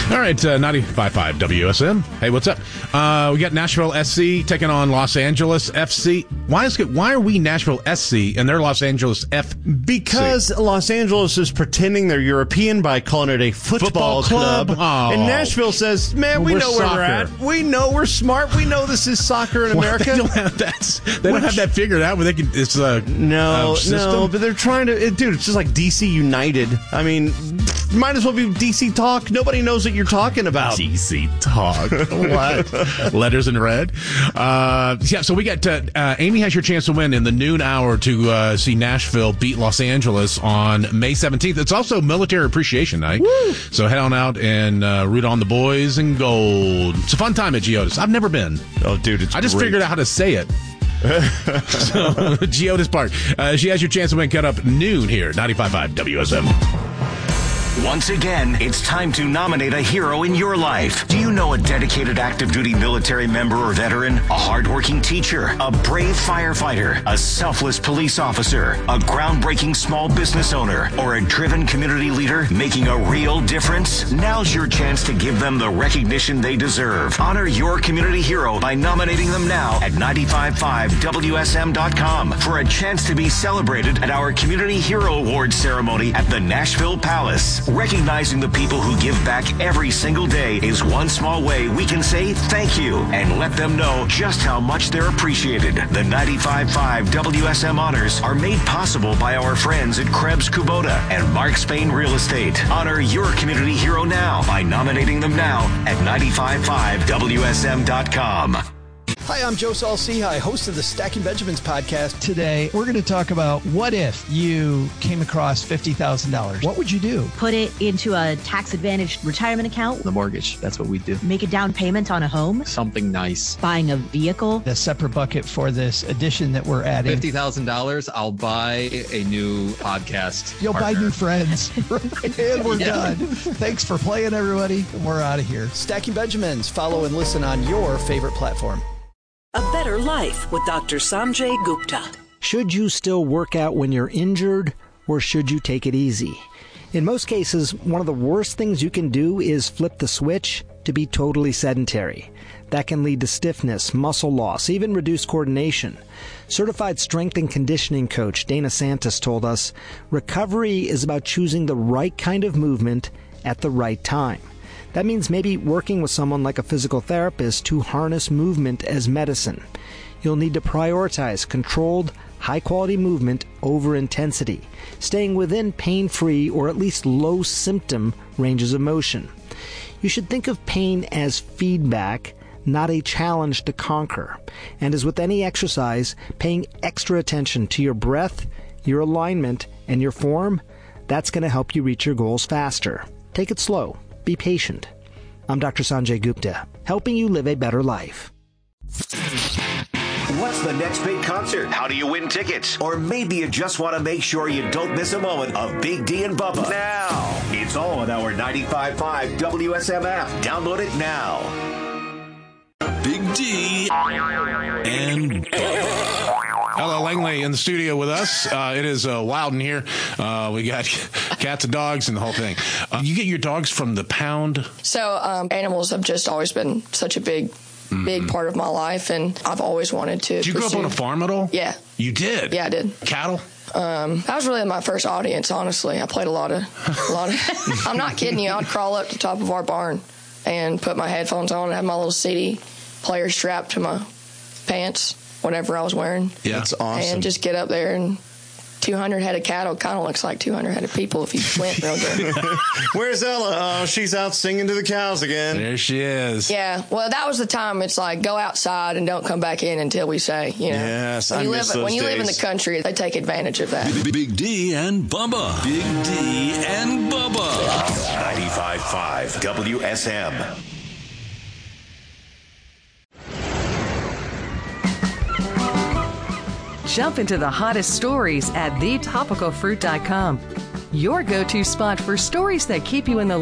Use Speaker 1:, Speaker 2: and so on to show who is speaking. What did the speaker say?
Speaker 1: All right, 95.5 WSM. Hey, what's up? We got Nashville SC taking on Los Angeles FC. Why are we Nashville SC and they're Los Angeles FC?
Speaker 2: Because Los Angeles is pretending they're European by calling it a football club.
Speaker 1: Oh.
Speaker 2: And Nashville says, man, we know where we're at. We know we're smart. We know this is soccer in America.
Speaker 1: They don't have that. They don't have that figured out. Where they can. It's
Speaker 2: no, but they're trying to. Dude, it's just like DC United. I mean, might as well be DC Talk. Nobody knows what you're talking about.
Speaker 1: DC Talk. What? Letters in red. So we got Amy has your chance to win in the noon hour to see Nashville beat Los Angeles on May 17th. It's also Military Appreciation Night.
Speaker 2: Woo!
Speaker 1: So head on out and root on the boys in gold. It's a fun time at Geodis. I've never been.
Speaker 2: Oh, dude, it's
Speaker 1: I just figured out how to say it. So, Geodis Park. She has your chance to win cut up noon here, 95.5 WSM.
Speaker 3: Once again, it's time to nominate a hero in your life. Do you know a dedicated active duty military member or veteran? A hardworking teacher? A brave firefighter? A selfless police officer? A groundbreaking small business owner? Or a driven community leader making a real difference? Now's your chance to give them the recognition they deserve. Honor your community hero by nominating them now at 955WSM.com for a chance to be celebrated at our Community Hero Awards ceremony at the Nashville Palace. Recognizing the people who give back every single day is one small way we can say thank you and let them know just how much they're appreciated. The 95.5 WSM honors are made possible by our friends at Krebs Kubota and Mark Spain Real Estate. Honor your community hero now by nominating them now at 955WSM.com.
Speaker 4: Hi, I'm Joe Saul-Sehy, host of the Stacking Benjamins podcast. Today, we're going to talk about what if you came across $50,000. What would you do?
Speaker 5: Put it into a tax-advantaged retirement account.
Speaker 6: The mortgage, that's what we do.
Speaker 5: Make a down payment on a home.
Speaker 6: Something nice.
Speaker 5: Buying a vehicle.
Speaker 4: A separate bucket for this edition that we're adding.
Speaker 6: $50,000, I'll buy a new podcast.
Speaker 4: You'll
Speaker 6: partner.
Speaker 4: buy new friends. And we're done. Thanks for playing, everybody. And we're out of here. Stacking Benjamins. Follow and listen on your favorite platform.
Speaker 7: A Better Life with Dr. Sanjay Gupta.
Speaker 8: Should you still work out when you're injured, or should you take it easy? In most cases, one of the worst things you can do is flip the switch to be totally sedentary. That can lead to stiffness, muscle loss, even reduced coordination. Certified strength and conditioning coach Dana Santos told us, recovery is about choosing the right kind of movement at the right time. That means maybe working with someone like a physical therapist to harness movement as medicine. You'll need to prioritize controlled, high-quality movement over intensity, staying within pain-free or at least low-symptom ranges of motion. You should think of pain as feedback, not a challenge to conquer. And as with any exercise, paying extra attention to your breath, your alignment, and your form, that's going to help you reach your goals faster. Take it slow. Be patient. I'm Dr. Sanjay Gupta, helping you live a better life.
Speaker 3: What's the next big concert? How do you win tickets? Or maybe you just want to make sure you don't miss a moment of Big D and Bubba. Now, it's all on our 95.5 WSM app. Download it now.
Speaker 9: Big D and Bubba.
Speaker 1: Hello, Langley in the studio with us. It is wild in here. We got cats and dogs and the whole thing. You get your dogs from the pound?
Speaker 10: So animals have just always been such a big part of my life, and I've always wanted to.
Speaker 1: Did you grow up on a farm at all?
Speaker 10: Yeah.
Speaker 1: You did?
Speaker 10: Yeah, I did.
Speaker 1: Cattle?
Speaker 10: That was really my first audience, honestly. I played a lot of I'm not kidding you. I'd crawl up to the top of our barn and put my headphones on and have my little CD player strapped to my pants, whatever I was wearing.
Speaker 2: Yeah, that's awesome.
Speaker 10: And just get up there, and 200 head of cattle kind of looks like 200 head of people if you squint real good.
Speaker 2: Where's Ella? Oh, she's out singing to the cows again.
Speaker 1: There she is.
Speaker 10: Yeah, well, that was the time. It's like, go outside and don't come back in until we say, you know.
Speaker 2: Yes,
Speaker 10: when you live in the country, they take advantage of that.
Speaker 9: Big D and Bubba. Big D and Bubba.
Speaker 3: 95.5 WSM.
Speaker 11: Jump into the hottest stories at thetopicalfruit.com. Your go-to spot for stories that keep you in the